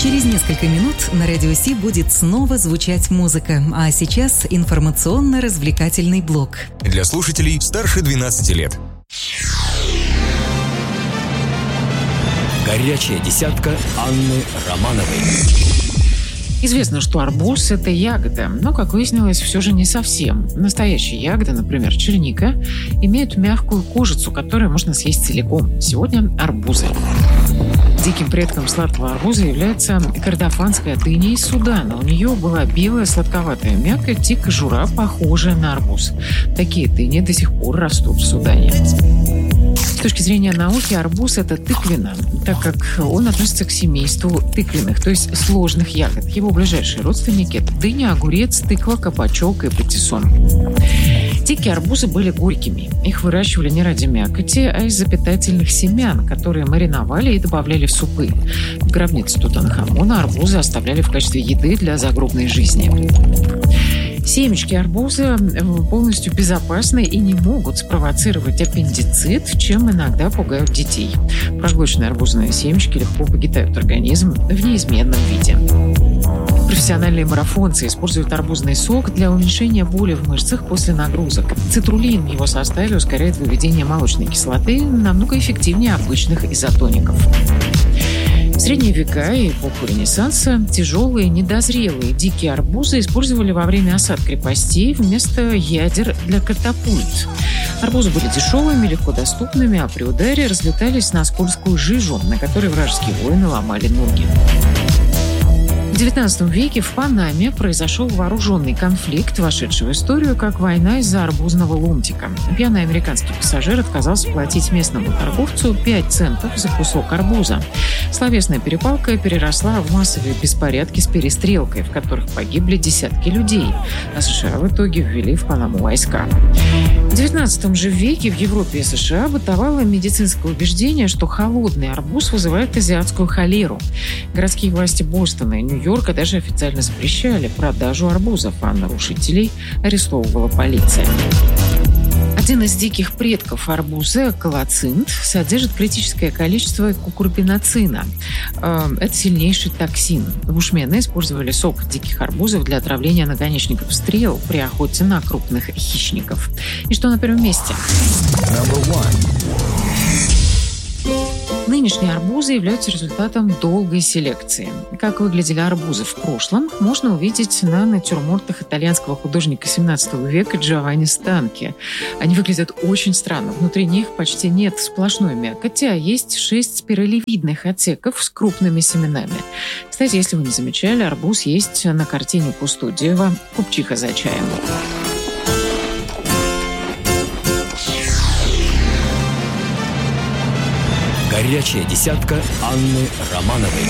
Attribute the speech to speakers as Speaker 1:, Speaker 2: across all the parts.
Speaker 1: Через несколько минут на Радио Си будет снова звучать музыка, а сейчас информационно-развлекательный блок.
Speaker 2: Для слушателей старше 12 лет.
Speaker 3: Горячая десятка Анны Романовой.
Speaker 4: Известно, что арбуз – это ягода, но, как выяснилось, все же не совсем. Настоящие ягоды, например, черника, имеют мягкую кожицу, которую можно съесть целиком. Сегодня арбузы. Диким предком сладкого арбуза является кордофанская дыня из Судана. У нее была белая сладковатая мякоть и кожура, похожая на арбуз. Такие дыни до сих пор растут в Судане. С точки зрения науки, арбуз – это тыквина, так как он относится к семейству тыквенных, то есть сложных ягод. Его ближайшие родственники – это дыня, огурец, тыква, кабачок и патиссон. Дикие арбузы были горькими. Их выращивали не ради мякоти, а из-за питательных семян, которые мариновали и добавляли в супы. В гробнице Тутанхамона арбузы оставляли в качестве еды для загробной жизни. Семечки арбуза полностью безопасны и не могут спровоцировать аппендицит, чем иногда пугают детей. Проглоченные арбузные семечки легко покидают организм в неизменном виде. Профессиональные марафонцы используют арбузный сок для уменьшения боли в мышцах после нагрузок. Цитрулин в его составе ускоряет выведение молочной кислоты намного эффективнее обычных изотоников. В средние века и эпоху Ренессанса тяжелые, недозрелые дикие арбузы использовали во время осад крепостей вместо ядер для катапульт. Арбузы были дешевыми, легко доступными, а при ударе разлетались на скользкую жижу, на которой вражеские воины ломали ноги. В XIX веке в Панаме произошел вооруженный конфликт, вошедший в историю как война из-за арбузного ломтика. Пьяный американский пассажир отказался платить местному торговцу 5 центов за кусок арбуза. Словесная перепалка переросла в массовые беспорядки с перестрелкой, в которых погибли десятки людей, а США в итоге ввели в Панаму войска. В XIX же веке в Европе и США бытовало медицинское убеждение, что холодный арбуз вызывает азиатскую холеру. Городские власти Бостона и Нью-Йорка даже официально запрещали продажу арбузов, а нарушителей арестовывала полиция. Один из диких предков арбуза, колоцинт, содержит критическое количество кукурбиноцина. Это сильнейший токсин. Бушмены использовали сок диких арбузов для отравления наконечников стрел при охоте на крупных хищников. И что на первом месте? Нынешние арбузы являются результатом долгой селекции. Как выглядели арбузы в прошлом, можно увидеть на натюрмортах итальянского художника XVII века Джованни Станки. Они выглядят очень странно. Внутри них почти нет сплошной мякоти, а есть 6 спиралевидных отсеков с крупными семенами. Кстати, если вы не замечали, арбуз есть на картине Кустодиева «Купчиха за чаем».
Speaker 3: Горячая десятка Анны Романовой.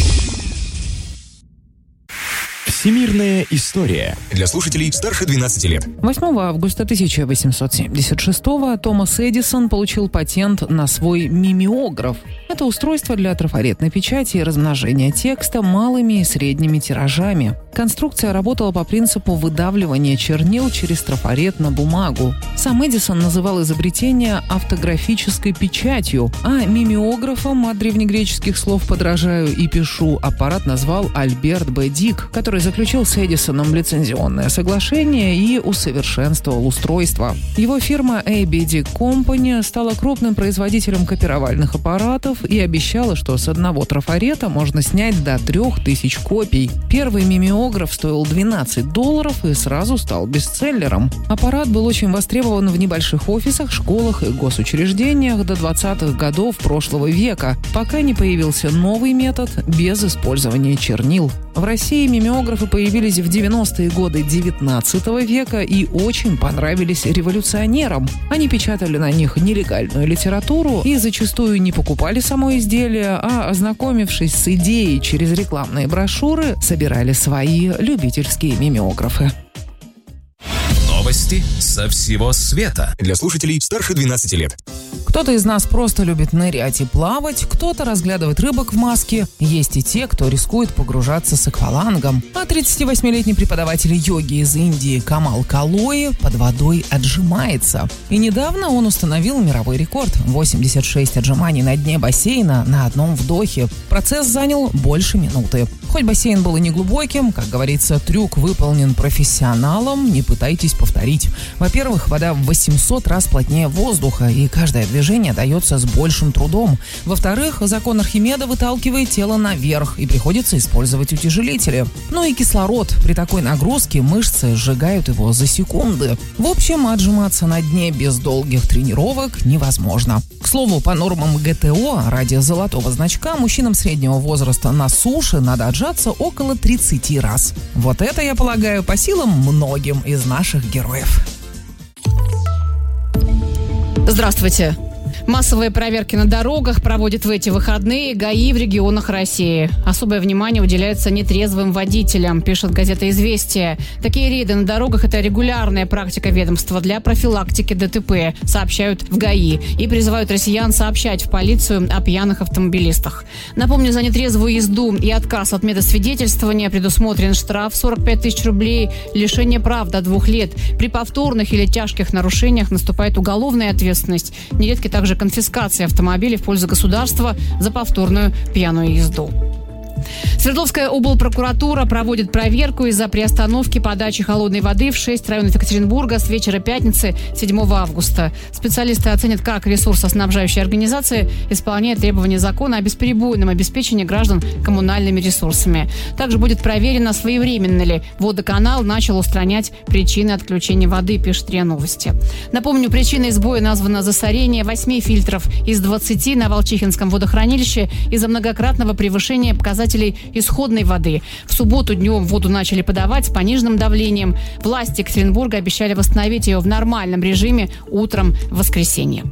Speaker 3: Всемирная история.
Speaker 2: Для слушателей старше 12 лет.
Speaker 5: 8 августа 1876-го Томас Эдисон получил патент на свой мимеограф. Это устройство для трафаретной печати и размножения текста малыми и средними тиражами. Конструкция работала по принципу выдавливания чернил через трафарет на бумагу. Сам Эдисон называл изобретение автографической печатью, а мимеографом, от древнегреческих слов «подражаю и пишу», аппарат назвал Альберт Б. Дик, который заключил с Эдисоном лицензионное соглашение и усовершенствовал устройство. Его фирма ABD Company стала крупным производителем копировальных аппаратов и обещала, что с одного трафарета можно снять до 3000 копий. Первый мимеограф стоил $12 и сразу стал бестселлером. Аппарат был очень востребован в небольших офисах, школах и госучреждениях до 20-х годов прошлого века, пока не появился новый метод без использования чернил. В России мимеографы появились в 90-е годы 19 века и очень понравились революционерам. Они печатали на них нелегальную литературу и зачастую не покупали само изделие, а, ознакомившись с идеей через рекламные брошюры, собирали свои любительские мимеографы.
Speaker 2: Новости со всего света. Для слушателей старше 12 лет.
Speaker 5: Кто-то из нас просто любит нырять и плавать, кто-то разглядывает рыбок в маске. Есть и те, кто рискует погружаться с аквалангом. А 38-летний преподаватель йоги из Индии Камал Калои под водой отжимается. И недавно он установил мировой рекорд – 86 отжиманий на дне бассейна на одном вдохе. Процесс занял больше минуты. Хоть бассейн был и неглубоким, как говорится, трюк выполнен профессионалом, не пытайтесь повторить. Во-первых, вода в 800 раз плотнее воздуха, и каждое движение дается с большим трудом. Во-вторых, закон Архимеда выталкивает тело наверх, и приходится использовать утяжелители. Ну и кислород. При такой нагрузке мышцы сжигают его за секунды. В общем, отжиматься на дне без долгих тренировок невозможно. К слову, по нормам ГТО, ради золотого значка мужчинам среднего возраста на суше надо отжаться около 30 раз. Вот это, я полагаю, по силам многим из наших героев.
Speaker 6: Здравствуйте. Массовые проверки на дорогах проводят в эти выходные ГАИ в регионах России. Особое внимание уделяется нетрезвым водителям, пишет газета «Известия». Такие рейды на дорогах – это регулярная практика ведомства для профилактики ДТП, сообщают в ГАИ, и призывают россиян сообщать в полицию о пьяных автомобилистах. Напомню, за нетрезвую езду и отказ от медосвидетельствования предусмотрен штраф 45 тысяч рублей, лишение прав до 2 лет. При повторных или тяжких нарушениях наступает уголовная ответственность. Нередки также конфискация автомобилей в пользу государства за повторную пьяную езду. Свердловская облпрокуратура проводит проверку из-за приостановки подачи холодной воды в 6 районов Екатеринбурга с вечера пятницы 7 августа. Специалисты оценят, как ресурсоснабжающая организация исполняет требования закона о бесперебойном обеспечении граждан коммунальными ресурсами. Также будет проверено, своевременно ли водоканал начал устранять причины отключения воды, пишет РИА Новости. Напомню, причиной сбоя названо засорение 8 фильтров из 20 на Волчихинском водохранилище из-за многократного превышения показателей исходной воды. В субботу днем воду начали подавать с пониженным давлением. Власти Екатеринбурга обещали восстановить ее в нормальном режиме утром в воскресенье.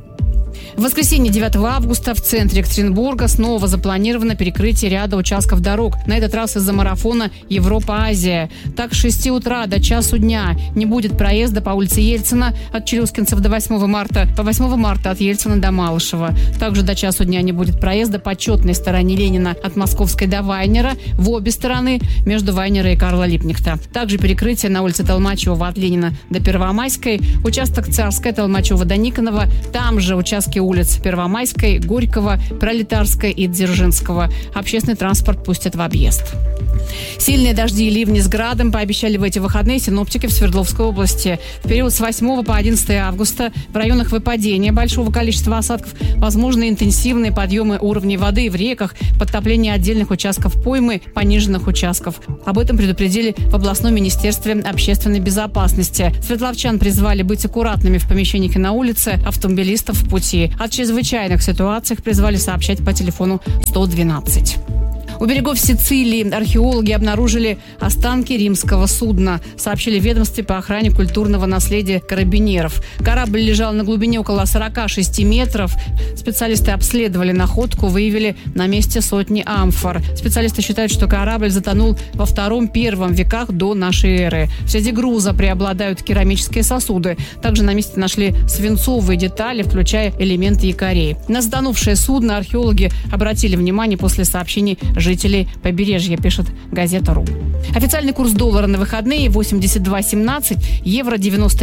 Speaker 6: В воскресенье 9 августа в центре Екатеринбурга снова запланировано перекрытие ряда участков дорог. На этот раз из-за марафона Европа-Азия. Так, с 6 утра до часу дня не будет проезда по улице Ельцина от Челюскинцев до 8 марта, по 8 марта от Ельцина до Малышева. Также до часу дня не будет проезда по четной стороне Ленина от Московской до Вайнера, в обе стороны между Вайнера и Карла Липкнехта. Также перекрытие на улице Толмачева от Ленина до Первомайской, участок Царская, Толмачева до Никонова, там же участки улиц Первомайской, Горького, Пролетарской и Дзержинского. Общественный транспорт пустят в объезд. Сильные дожди и ливни с градом пообещали в эти выходные синоптики в Свердловской области. В период с 8 по 11 августа в районах выпадения большого количества осадков возможны интенсивные подъемы уровней воды в реках, подтопление отдельных участков поймы, пониженных участков. Об этом предупредили в областном министерстве общественной безопасности. Свердловчан призвали быть аккуратными в помещениях и на улице, автомобилистов в пути. О чрезвычайных ситуациях призвали сообщать по телефону 112. У берегов Сицилии археологи обнаружили останки римского судна, сообщили в ведомстве по охране культурного наследия карабинеров. Корабль лежал на глубине около 46 метров. Специалисты обследовали находку, выявили на месте сотни амфор. Специалисты считают, что корабль затонул во 2-1 веках до нашей эры. Среди груза преобладают керамические сосуды. Также на месте нашли свинцовые детали, включая элементы якорей. На затонувшее судно археологи обратили внимание после сообщений жителей побережья, пишет газета.ру. Официальный курс доллара на выходные 82.17, евро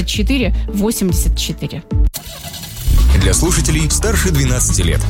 Speaker 6: 94.84.
Speaker 2: Для слушателей старше 12 лет.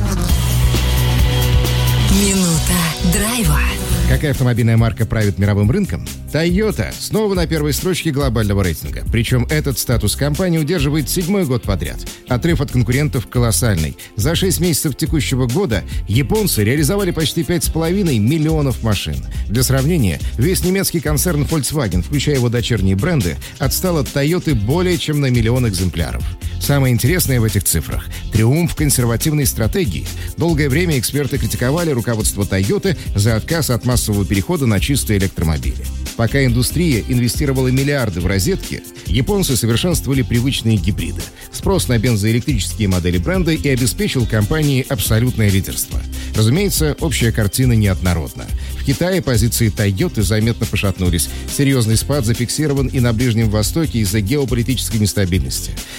Speaker 1: Минута драйва.
Speaker 7: Какая автомобильная марка правит мировым рынком? Toyota снова на первой строчке глобального рейтинга. Причем этот статус компании удерживает 7-й год подряд. Отрыв от конкурентов колоссальный. За 6 месяцев текущего года японцы реализовали почти 5,5 миллионов машин. Для сравнения, весь немецкий концерн Volkswagen, включая его дочерние бренды, отстал от Toyota более чем на 1 миллион экземпляров. Самое интересное в этих цифрах – триумф консервативной стратегии. Долгое время эксперты критиковали руководство Toyota за отказ от массового перехода на чистые электромобили. Пока индустрия инвестировала миллиарды в розетки, японцы совершенствовали привычные гибриды. Спрос на бензоэлектрические модели бренда и обеспечил компании абсолютное лидерство. Разумеется, общая картина неоднородна. В Китае позиции Toyota заметно пошатнулись. Серьезный спад зафиксирован и на Ближнем Востоке из-за геополитической нестабильности. Однако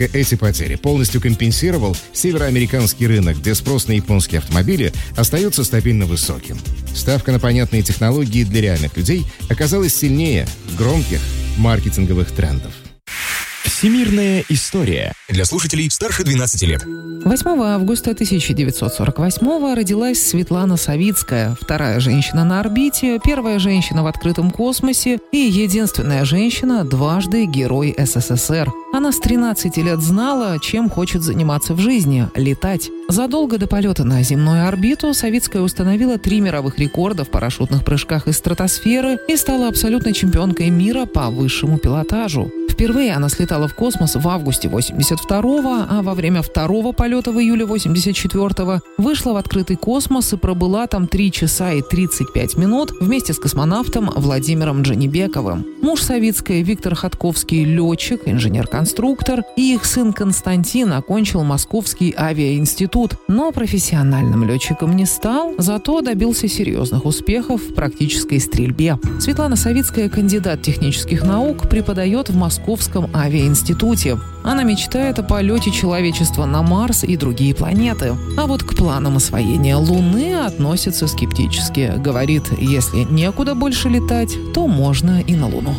Speaker 7: Однако эти потери полностью компенсировал североамериканский рынок, где спрос на японские автомобили остается стабильно высоким. Ставка на понятные технологии для реальных людей оказалась сильнее громких маркетинговых трендов.
Speaker 3: Всемирная история.
Speaker 2: Для слушателей старше 12 лет.
Speaker 5: 8 августа 1948 родилась Светлана Савицкая, вторая женщина на орбите, первая женщина в открытом космосе и единственная женщина, дважды Герой СССР. Она с 13 лет знала, чем хочет заниматься в жизни – летать. Задолго до полета на земную орбиту Савицкая установила 3 мировых рекорда в парашютных прыжках из стратосферы и стала абсолютной чемпионкой мира по высшему пилотажу. Впервые она слетала в космос в августе 82-го, а во время второго полета в июле 84-го вышла в открытый космос и пробыла там 3 часа и 35 минут вместе с космонавтом Владимиром Джанибековым. Муж Савицкой, Виктор Ходковский, летчик, инженер-конструктор, и их сын Константин окончил Московский авиаинститут, но профессиональным летчиком не стал, зато добился серьезных успехов в практической стрельбе. Светлана Савицкая, кандидат технических наук, преподает в Московском авиаинституте. Она мечтает о полете человечества на Марс и другие планеты. А вот к планам освоения Луны относится скептически. Говорит, если некуда больше летать, то можно и на Луну.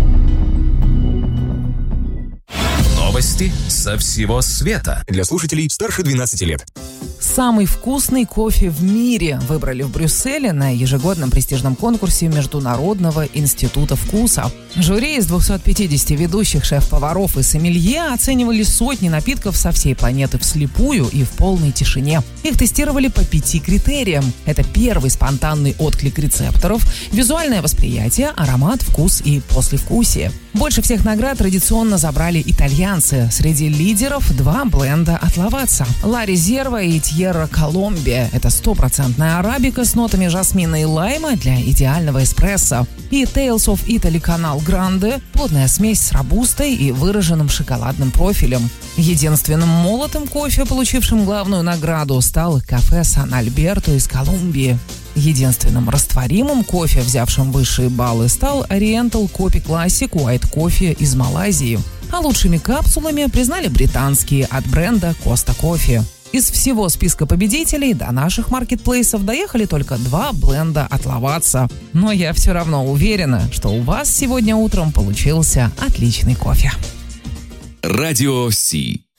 Speaker 2: Новости со всего света. Для слушателей старше 12 лет.
Speaker 5: Самый вкусный кофе в мире выбрали в Брюсселе на ежегодном престижном конкурсе Международного института вкуса. Жюри из 250 ведущих шеф-поваров и сомелье оценивали сотни напитков со всей планеты вслепую и в полной тишине. Их тестировали по 5 критериям. Это первый спонтанный отклик рецепторов, визуальное восприятие, аромат, вкус и послевкусие. Больше всех наград традиционно забрали итальянцы. Среди лидеров 2 бленда от Лаватса – Ла Резерва и Тьерра Коломбия. Это 100% арабика с нотами жасмина и лайма для идеального эспрессо. И Tales of Italy Canal Grande – плотная смесь с робустой и выраженным шоколадным профилем. Единственным молотым кофе, получившим главную награду, стал кафе Сан-Альберто из Колумбии. Единственным растворимым кофе, взявшим высшие баллы, стал Oriental Coffee Classic White Coffee из Малайзии. А лучшими капсулами признали британские от бренда Costa Coffee. Из всего списка победителей до наших маркетплейсов доехали только 2 бленда от Лаватса. Но я все равно уверена, что у вас сегодня утром получился отличный кофе.
Speaker 3: Радио Си.